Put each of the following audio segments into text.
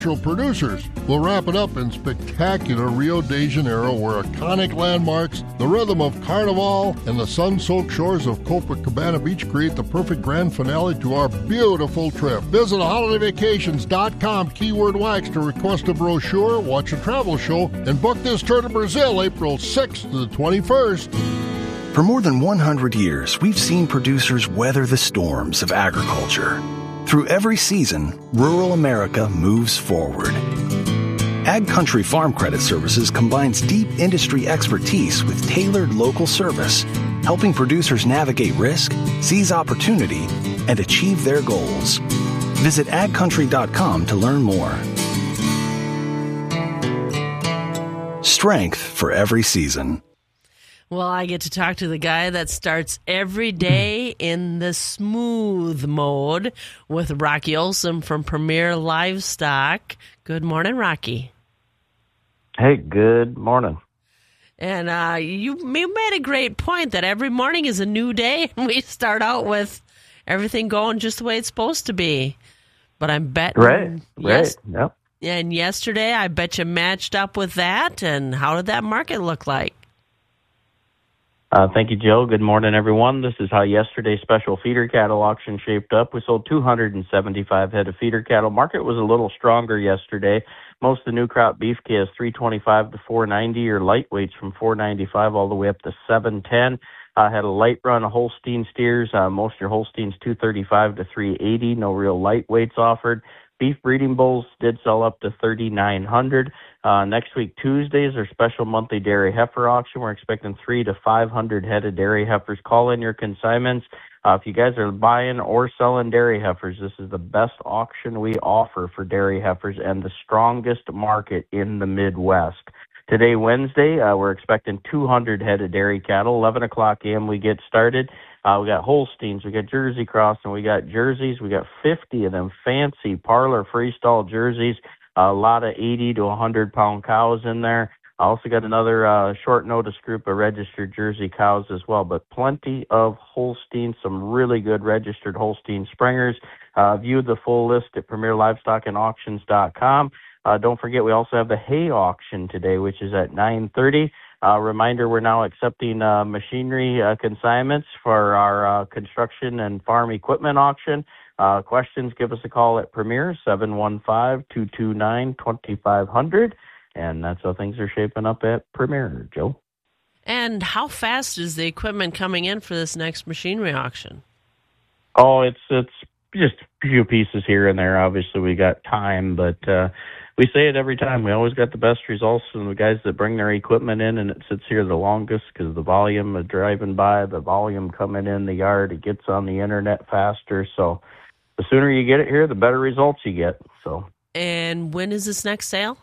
Producers. We'll wrap it up in spectacular Rio de Janeiro, where iconic landmarks, the rhythm of Carnival, and the sun-soaked shores of Copacabana Beach create the perfect grand finale to our beautiful trip. Visit holidayvacations.com, keyword wax, to request a brochure, watch a travel show, and book this tour to Brazil April 6th to the 21st. For more than 100 years, we've seen producers weather the storms of agriculture. Through every season, rural America moves forward. Ag Country Farm Credit Services combines deep industry expertise with tailored local service, helping producers navigate risk, seize opportunity, and achieve their goals. Visit agcountry.com to learn more. Strength for every season. Well, I get to talk to the guy that starts every day in the smooth mode with Rocky Olson from Premier Livestock. Good morning, Rocky. Hey, good morning. And you made a great point that every morning is a new day, and we start out with everything going just the way it's supposed to be. But I'm betting... Right, yep. And yesterday, I bet you matched up with that, and how did that market look like? Thank you, Joe. Good morning, everyone. This is how yesterday's special feeder cattle auction shaped up. We sold 275 head of feeder cattle. Market was a little stronger yesterday. Most of the new crop beef calves 325 to 490, or lightweights from 495 all the way up to 710. Had a light run of Holstein steers. Most of your Holsteins 235 to 380. No real lightweights offered. Beef breeding bulls did sell up to 3,900. Next week, Tuesday, is our special monthly dairy heifer auction. We're expecting 300 to 500 head of dairy heifers. Call in your consignments. If you guys are buying or selling dairy heifers, this is the best auction we offer for dairy heifers and the strongest market in the Midwest. Today, Wednesday, we're expecting 200 head of dairy cattle. 11 o'clock a.m. we get started. We got Holsteins, we got Jersey Cross, and we got Jerseys. We got 50 of them fancy parlor freestall jerseys. A lot of 80 to 100-pound cows in there. I also got another short notice group of registered Jersey cows as well, but plenty of Holsteins, some really good registered Holstein springers. View the full list at premierlivestockandauctions.com. Don't forget, we also have the hay auction today, which is at 9:30. Reminder, we're now accepting machinery consignments for our construction and farm equipment auction. Questions, give us a call at Premier, 715-229-2500. And that's how things are shaping up at Premier, Joe. And how fast is the equipment coming in for this next machinery auction? Oh, it's just a few pieces here and there. Obviously, we got time, but we say it every time. We always got the best results from the guys that bring their equipment in, and it sits here the longest because the volume of driving by, the volume coming in the yard, it gets on the internet faster. So the sooner you get it here, the better results you get. So. And when is this next sale?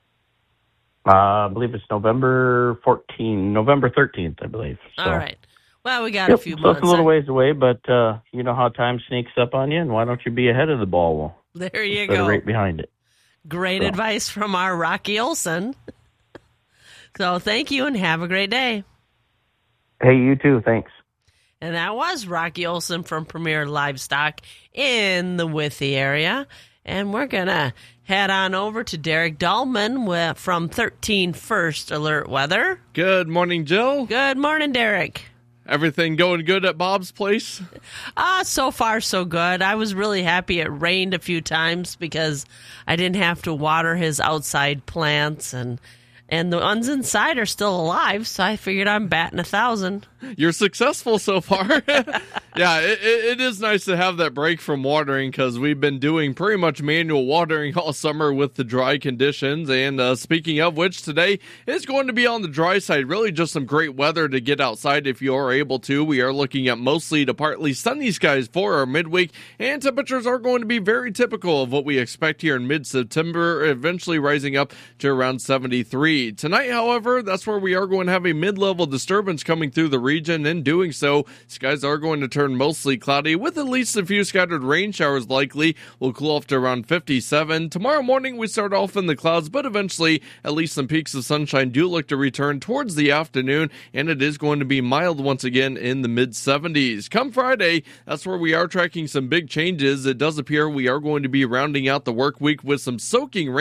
I believe it's November 13th, I believe. So. All right. Well, we got a few months. It's a little ways away, but you know how time sneaks up on you, and why don't you be ahead of the ball? There you instead go. Of right behind it. Great advice from our Rocky Olson. So thank you and have a great day. Hey, you too. Thanks. And that was Rocky Olson from Premier Livestock in the Withee area. And we're going to head on over to Derek Dahlman from 13 First Alert Weather. Good morning, Jill. Good morning, Derek. Everything going good at Bob's place? So far, so good. I was really happy it rained a few times because I didn't have to water his outside plants, and the ones inside are still alive, so I figured I'm batting 1,000. You're successful so far. Yeah, it is nice to have that break from watering because we've been doing pretty much manual watering all summer with the dry conditions. And speaking of which, today is going to be on the dry side. Really just some great weather to get outside if you are able to. We are looking at mostly to partly sunny skies for our midweek, and temperatures are going to be very typical of what we expect here in mid-September, eventually rising up to around 73. Tonight, however, that's where we are going to have a mid-level disturbance coming through the region. region. In doing so, skies are going to turn mostly cloudy with at least a few scattered rain showers likely. We'll cool off to around 57. Tomorrow morning, we start off in the clouds, but eventually at least some peaks of sunshine do look to return towards the afternoon, and it is going to be mild once again in the mid-70s. Come Friday, that's where we are tracking some big changes. It does appear we are going to be rounding out the work week with some soaking rain